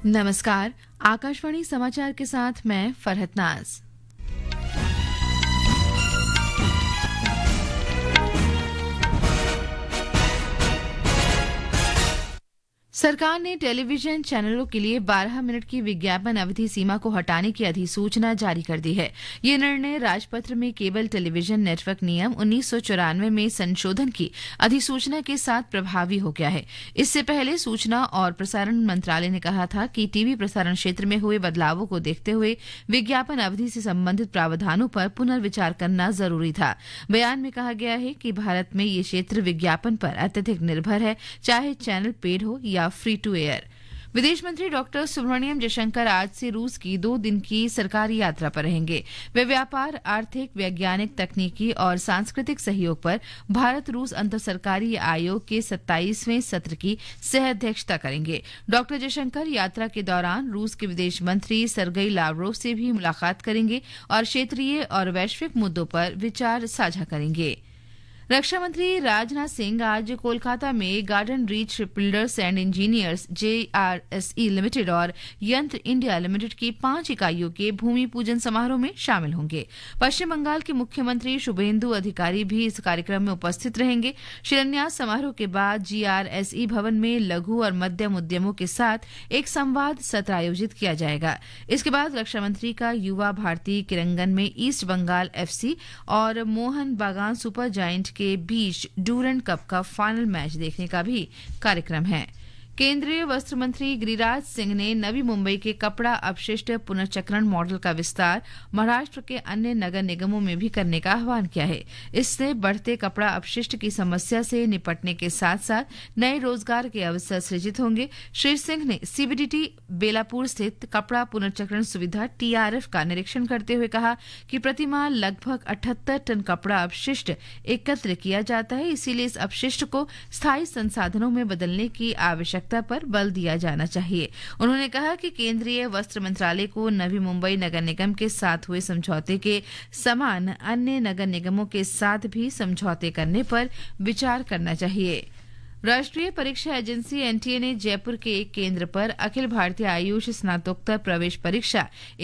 नमस्कार। आकाशवाणी समाचार के साथ मैं फरहत नाज। सरकार ने टेलीविजन चैनलों के लिए 12 मिनट की विज्ञापन अवधि सीमा को हटाने की अधिसूचना जारी कर दी है। ये निर्णय राजपत्र में केबल टेलीविजन नेटवर्क नियम 1994 में संशोधन की अधिसूचना के साथ प्रभावी हो गया है। इससे पहले सूचना और प्रसारण मंत्रालय ने कहा था कि टीवी प्रसारण क्षेत्र में हुए बदलावों को देखते हुए विज्ञापन अवधि से संबंधित प्रावधानों पर पुनर्विचार करना जरूरी था। बयान में कहा गया है कि भारत में ये क्षेत्र विज्ञापन पर अत्यधिक निर्भर है, चाहे चैनल पेड हो या फ्री टू एयर। विदेश मंत्री डॉक्टर सुब्रमण्यम जयशंकर आज से रूस की 2 दिन की सरकारी यात्रा पर रहेंगे। वे व्यापार, आर्थिक, वैज्ञानिक, तकनीकी और सांस्कृतिक सहयोग पर भारत रूस अंतर सरकारी आयोग के 27वें सत्र की सह अध्यक्षता करेंगे। डॉक्टर जयशंकर यात्रा के दौरान रूस के विदेश मंत्री सरगई लावरोव से भी मुलाकात करेंगे और क्षेत्रीय और वैश्विक मुद्दों पर विचार साझा करेंगे। रक्षा मंत्री राजनाथ सिंह आज कोलकाता में garden reach shipbuilders and engineers JRSE limited और यंत्र इंडिया लिमिटेड की 5 इकाइयों के भूमि पूजन समारोह में शामिल होंगे। पश्चिम बंगाल के मुख्यमंत्री शुभेंदु अधिकारी भी इस कार्यक्रम में उपस्थित रहेंगे। शिलान्यास समारोह के बाद GRSE भवन में लघु और मध्यम उद्यमों के साथ एक संवाद सत्र आयोजित किया जाएगा। इसके बाद रक्षा मंत्री का युवा भारती किरंगन में ईस्ट बंगाल FC और मोहन बागान सुपर जायंट के बीच डूरंड कप का फाइनल मैच देखने का भी कार्यक्रम है। केंद्रीय वस्त्र मंत्री गिरिराज सिंह ने नवी मुंबई के कपड़ा अपशिष्ट पुनर्चक्रण मॉडल का विस्तार महाराष्ट्र के अन्य नगर निगमों में भी करने का आह्वान किया है। इससे बढ़ते कपड़ा अपशिष्ट की समस्या से निपटने के साथ साथ नए रोजगार के अवसर सृजित होंगे। श्री सिंह ने CBDT बेलापुर स्थित कपड़ा पुनर्चक्रण सुविधा TRF का निरीक्षण करते हुए कहा कि प्रतिमाह लगभग 78 टन कपड़ा अपशिष्ट एकत्र किया जाता है, इसीलिए इस अपशिष्ट को स्थायी संसाधनों में बदलने की आवश्यकता पर बल दिया जाना चाहिए। उन्होंने कहा कि केंद्रीय वस्त्र मंत्रालय को नवी मुंबई नगर निगम के साथ हुए समझौते के समान अन्य नगर निगमों के साथ भी समझौते करने पर विचार करना चाहिए। राष्ट्रीय परीक्षा एजेंसी NTA ने जयपुर के एक केंद्र पर अखिल भारतीय आयुष स्नातकोत्तर प्रवेश परीक्षा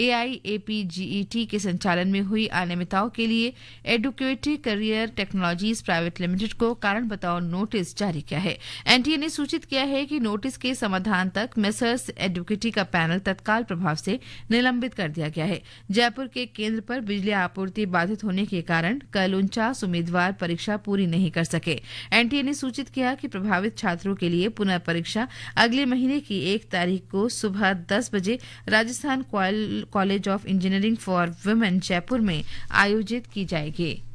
AIAPGET के संचालन में हुई अनियमितताओं के लिए educative career technologies private limited को कारण बताओ नोटिस जारी किया है। NTA ने सूचित किया है कि नोटिस के समाधान तक मेसर्स एडुकेटी का पैनल तत्काल प्रभाव से निलंबित कर दिया गया है। जयपुर के केंद्र पर बिजली आपूर्ति बाधित होने के कारण कल 49 उम्मीदवार परीक्षा पूरी नहीं कर सके। NTA ने सूचित किया कि प्रभावित छात्रों के लिए पुनः परीक्षा अगले महीने की 1 तारीख को सुबह 10 बजे Rajasthan college of engineering for women Jaipur में आयोजित की जाएगी।